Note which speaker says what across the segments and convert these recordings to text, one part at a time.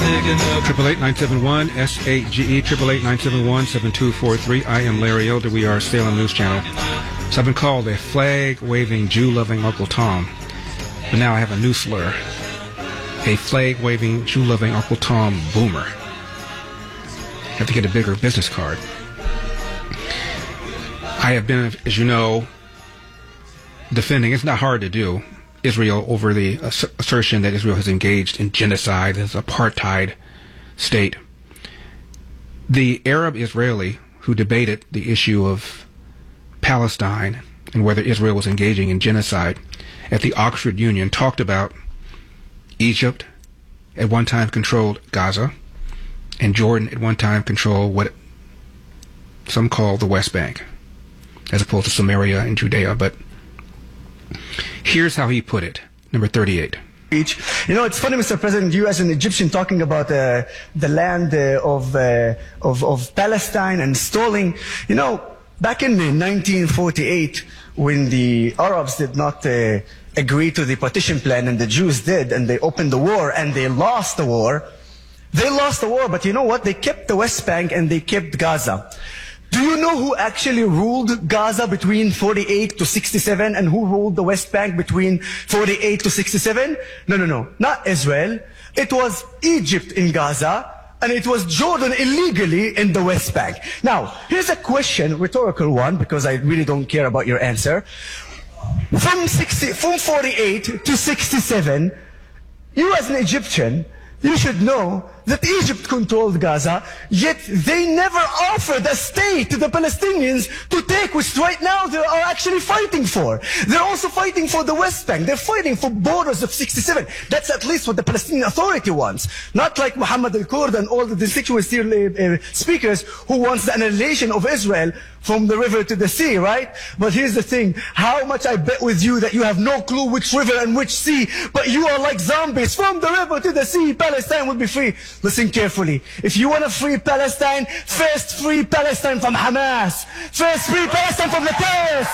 Speaker 1: 888-971 SAGE 888-971-7243. I am Larry Elder. We are Salem News Channel. So I've been called a flag-waving, Jew-loving Uncle Tom, but now I have a new slur: a flag-waving, Jew-loving Uncle Tom boomer. Have to get a bigger business card. I have been, as you know, defending, it's not hard to do, Israel over the assertion that Israel has engaged in genocide as an apartheid state. The Arab Israeli who debated the issue of Palestine and whether Israel was engaging in genocide at the Oxford Union talked about Egypt at one time controlled Gaza, and Jordan at one time controlled what some call the West Bank, as opposed to Samaria and Judea. But here's how he put it. Number 38.
Speaker 2: You know, it's funny, Mr. President, you as an Egyptian talking about the land of Palestine and stalling. You know, back in 1948, when the Arabs did not agree to the partition plan and the Jews did, and they opened the war and they lost the war. They lost the war, but you know what? They kept the West Bank and they kept Gaza. Do you know who actually ruled Gaza between 48 to 67 and who ruled the West Bank between 48 to 67? No, not Israel. It was Egypt in Gaza, and it was Jordan illegally in the West Bank. Now, here's a question, rhetorical one, because I really don't care about your answer. From 48 to 67, you as an Egyptian, you should know that Egypt controlled Gaza, yet they never offered a state to the Palestinians to take, which right now they are actually fighting for. They're also fighting for the West Bank. They're fighting for borders of 67. That's at least what the Palestinian Authority wants. Not like Muhammad al-Kurd and all the distinguished speakers who wants the annihilation of Israel from the river to the sea, right? But here's the thing. How much I bet with you that you have no clue which river and which sea, but you are like zombies. From the river to the sea, Palestine will be free. Listen carefully. If you want to free Palestine, first free Palestine from Hamas. First free Palestine from the terrorists.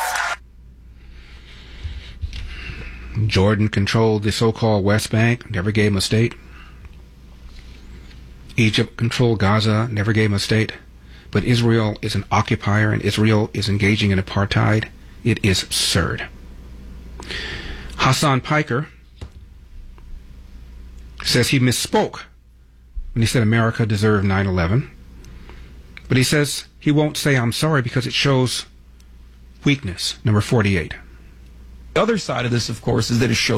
Speaker 1: Jordan controlled the so-called West Bank, never gave him a state. Egypt controlled Gaza, never gave him a state. But Israel is an occupier and Israel is engaging in apartheid. It is absurd. Hassan Piker says he misspoke when he said America deserved 9/11. But he says he won't say I'm sorry because it shows weakness. Number 48.
Speaker 3: The other side of this, of course, is that it shows